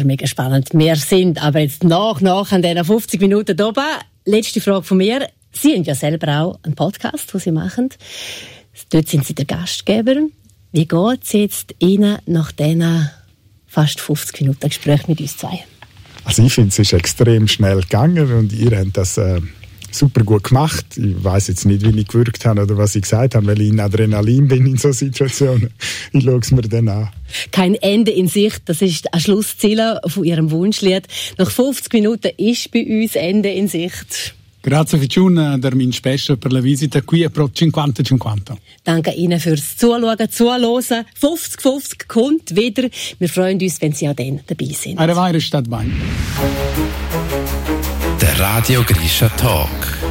mega spannend. Wir sind aber jetzt nach an diesen 50 Minuten da oben. Letzte Frage von mir. Sie haben ja selber auch einen Podcast, den Sie machen. Dort sind Sie der Gastgeber. Wie geht es jetzt Ihnen nach diesen fast 50 Minuten Gespräch mit uns zwei? Also ich finde, es ist extrem schnell gegangen und ihr habt das super gut gemacht. Ich weiss jetzt nicht, wie ich gewirkt habe oder was ich gesagt habe, weil ich in Adrenalin bin in solchen Situationen. Ich schaue es mir dann an. Kein Ende in Sicht, das ist ein Schlussziel von Ihrem Wunschlied. Nach 50 Minuten ist bei uns Ende in Sicht. Grazie Ficiun, der mein Spesso per la visita qui a Pro 50-50. Danke Ihnen fürs Zuschauen, Zuhören. 50-50 kommt wieder. Wir freuen uns, wenn Sie auch dann dabei sind. Eine weitere Stadt bei. Der Radio Grisha Talk.